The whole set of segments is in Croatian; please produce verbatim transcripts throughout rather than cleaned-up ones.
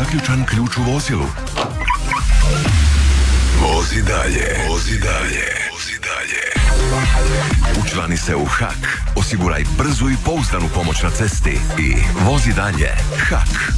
zaključan ključ u vozilu? Vozi dalje, vozi dalje, vozi dalje. Učlani se u H A K, osiguraj brzu i pouzdanu pomoć na cesti i vozi dalje. H A K.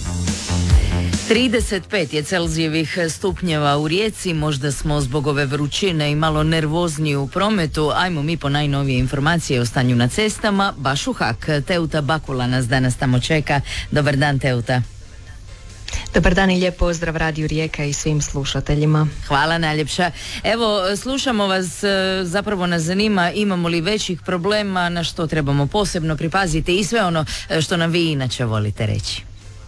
trideset pet je Celzijevih stupnjeva u Rijeci, možda smo zbog ove vrućine i malo nervozniji u prometu. Ajmo mi po najnovije informacije o stanju na cestama, baš u H A K. Teuta Bakula nas danas tamo čeka. Dobar dan, Teuta. Dobar dan i lijep pozdrav Radio Rijeka i svim slušateljima. Hvala najljepša. Evo, slušamo vas, zapravo nas zanima imamo li većih problema, na što trebamo posebno pripaziti i sve ono što nam vi inače volite reći.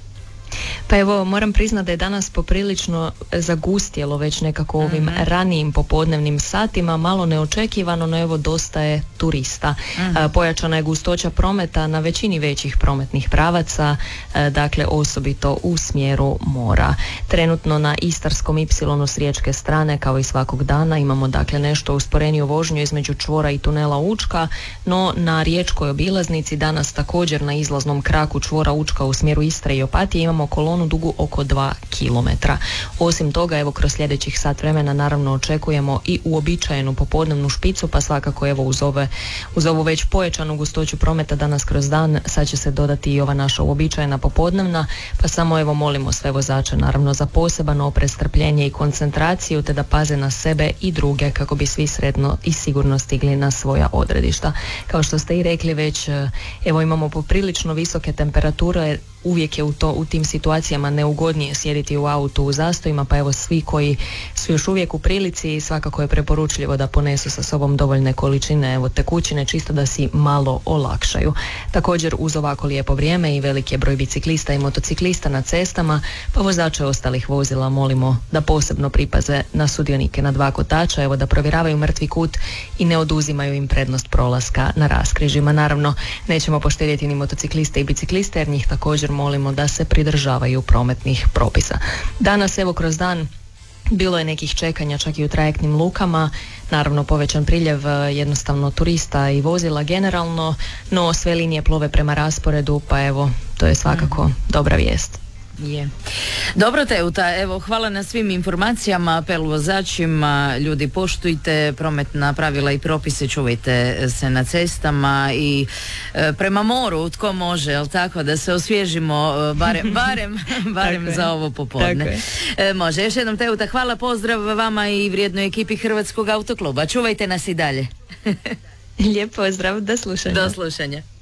Pa evo, moram priznati da je danas poprilično zagustjelo već nekako ovim mm-hmm. ranijim popodnevnim satima, malo neočekivano, no evo dosta je turista. Mm-hmm. A, pojačana je gustoća prometa na većini većih prometnih pravaca, a, dakle osobito u smjeru mora. Trenutno na Istarskom ipsilonu s riječke strane, kao i svakog dana, imamo dakle nešto usporeniju vožnju između čvora i tunela Učka, no na riječkoj obilaznici danas također na izlaznom kraku čvora Učka u smjeru Istre i Opatije imamo kolonu dugu oko dva kilometra. Osim toga, evo kroz sljedećih sat vremena naravno očekujemo i uobičajenu popodnevnu špicu, pa svakako evo uz, ove, uz ovu već pojačanu gustoću prometa danas kroz dan sad će se dodati i ova naša uobičajena popodnevna, pa samo evo molimo sve vozače naravno za poseban oprez, strpljenje i koncentraciju, te da paze na sebe i druge kako bi svi sretno i sigurno stigli na svoja odredišta. Kao što ste i rekli već, evo imamo poprilično visoke temperature, uvijek je u, to, u tim situacijama neugodnije sjediti u autu u zastojima, pa evo svi koji su još uvijek u prilici svakako je preporučljivo da ponesu sa sobom dovoljne količine evo tekućine, čisto da si malo olakšaju. Također uz ovako lijepo vrijeme i veliki je broj biciklista i motociklista na cestama, pa vozače ostalih vozila molimo da posebno pripaze na sudionike na dva kotača, evo da provjeravaju mrtvi kut i ne oduzimaju im prednost prolaska na raskrižjima. Naravno, nećemo poštedjeti ni motocikliste i bicikliste jer njih također molimo da se pridržavaju prometnih propisa. Danas evo kroz dan bilo je nekih čekanja čak i u trajektnim lukama, naravno povećan priljev jednostavno turista i vozila generalno, no sve linije plove prema rasporedu, pa evo to je svakako mm. dobra vijest. Je. Dobro, Teuta, evo hvala na svim informacijama, apel vozačima, ljudi poštujte prometna pravila i propise, čuvajte se na cestama i e, prema moru, tko može, jel tako, da se osvježimo e, barem, barem, barem za ovo popodne. E, može, još jednom Teuta, hvala, pozdrav vama i vrijednoj ekipi Hrvatskog autokluba, čuvajte nas i dalje. Lijep pozdrav, do slušanja. Do slušanja.